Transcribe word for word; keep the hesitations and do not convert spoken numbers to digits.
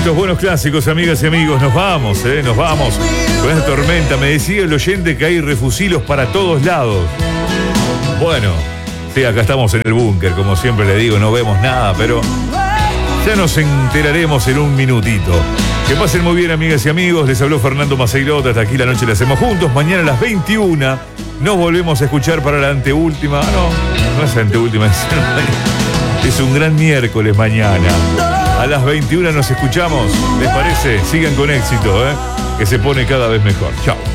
estos buenos clásicos, amigas y amigos, nos vamos, ¿eh? Nos vamos. Con esta tormenta, me decía el oyente que hay refusilos para todos lados. Bueno, sí, acá estamos en el búnker, como siempre le digo, no vemos nada, pero ya nos enteraremos en un minutito. Que pasen muy bien, amigas y amigos. Les habló Fernando Maceirota. Hasta aquí la noche la hacemos juntos. Mañana a las veintiuna nos volvemos a escuchar para la anteúltima. Ah, no, no es anteúltima, es, es un gran miércoles mañana. A las veintiuna nos escuchamos. ¿Les parece? Sigan con éxito, ¿eh? Que se pone cada vez mejor. Chao.